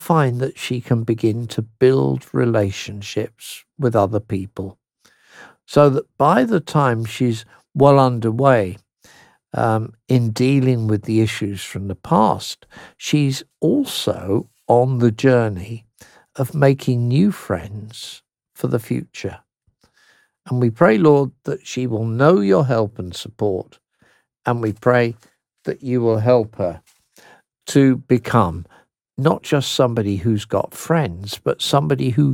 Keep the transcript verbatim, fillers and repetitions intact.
find that she can begin to build relationships with other people so that by the time she's well underway um, in dealing with the issues from the past, she's also on the journey of making new friends for the future. And we pray, Lord, that she will know your help and support. And we pray that you will help her to become not just somebody who's got friends, but somebody who